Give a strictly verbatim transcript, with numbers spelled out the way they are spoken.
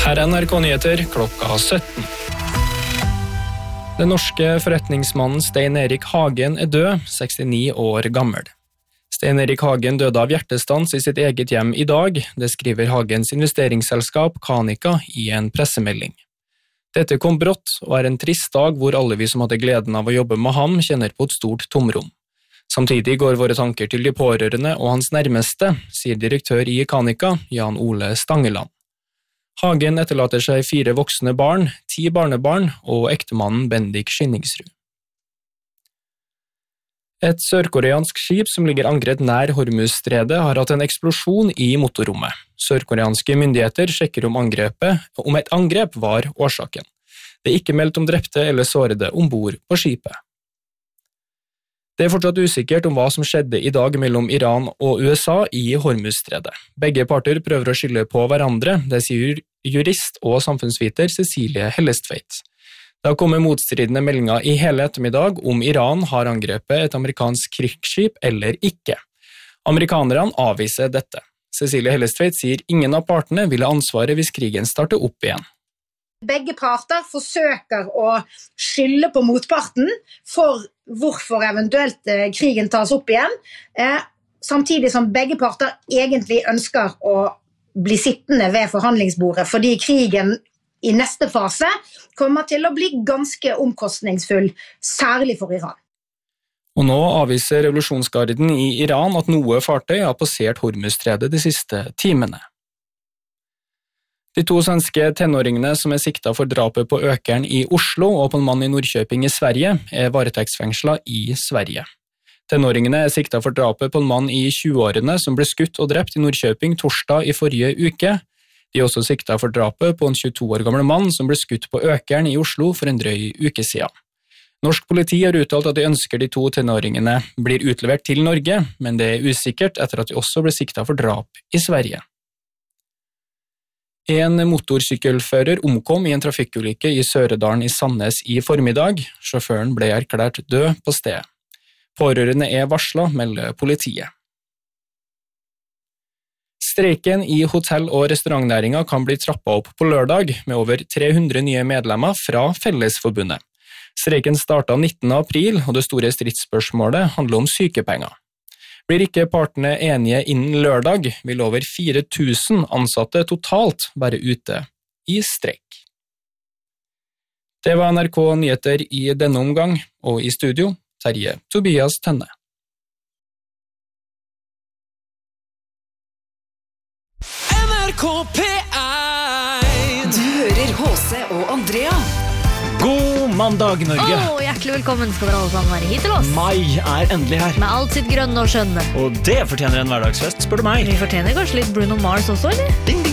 Her er N R K Nyheter klokka sytten. Den norske forretningsmannen Stein Erik Hagen er død, sekstini år gammel. Stein Erik Hagen døde av hjertestans i sitt eget hjem i dag, det skriver Hagens investeringsselskap Canica i en pressemelding. Dette kom brått og er en trist dag hvor alle vi som hadde gleden av å jobbe med ham kjenner på et stort tomrom. Samtidig går våre tanker til de pårørende og hans nærmeste, sier direktør i Canica, Jan Ole Stangeland. Hagen etterlater seg fire voksne barn, ti barnebarn og ektemannen Bendik Skynningsrud. Et sørkoreansk skip som ligger ankret nær Hormuzstredet har hatt en eksplosjon i motorrommet. Sørkoreanske myndigheter sjekker om, angrepet, om et angrep var årsaken. Det er ikke meldt om drepte eller sårede ombord på skipet. Det er fortsatt usikkert om hva som skjedde i dag mellom Iran og U S A i Hormuzstredet. Begge parter prøver å skylde på hverandre, det sier jurist og samfunnsviter Cecilie Hellestveit. Det har kommet motstridende meldinger i hele ettermiddag om Iran har angrepet et amerikansk krigsskip eller ikke. Amerikanerne avviser dette. Cecilie Hellestveit sier ingen av partene ville ansvaret hvis krigen starter opp igjen. Begge parter forsøker å skylde på motparten for hvorfor eventuelt krigen tas opp igjen, eh, samtidig som begge parter egentlig ønsker å bli sittende ved forhandlingsbordet, fordi krigen i neste fase kommer til å bli ganske omkostningsfull, særlig for Iran. Og nå avviser revolusjonsgarden i Iran at noe fartøy har passert Hormuzstredet de siste timene. De to svenske tenåringene som er siktet for drapet på økeren i Oslo og på en mann i Norrköping i Sverige, er varetektsfengslet i Sverige. Tenåringene er siktet for drapet på en mann i tjueårene som ble skutt og drept i Norrköping torsdag i forrige uke. De er også siktet for drapet på en tjueto år gammel mann som ble skutt på økeren i Oslo for en drøy uke siden. Norsk politi har uttalt at de ønsker de to tenåringene blir utlevert til Norge, men det er usikkert etter at de også ble siktet for drap i Sverige. En motorsykkelfører omkom i en trafikkulykke i Søredalen i Sandnes i formiddag. Sjåføren ble erklært død på stedet. Pårørende er varslet, melder politiet. Streiken i hotell- og restaurantnæringen kan bli trappet opp på lørdag, med over tre hundre nye medlemmer fra Fellesforbundet. Streiken startet nittende april, og det store stridsspørsmålet handler om sykepenger. Blir ikke partene enige innen lørdag, vil over fire tusen ansatte totalt være ute i streik. Det var N R K Nyheter i denne omgang, og i studio, Terje Tobias Tønne. N R K P ett. Du hører H C og Andrea. God mandag, Norge. Åh, hjertelig velkommen skal dere alle sammen være hit til oss. Mai er endelig her. Med alt sitt grønne og skjønne. Og det fortjener en hverdagsfest, spør du meg. Vi fortjener kanskje litt Bruno Mars også, eller? Ding,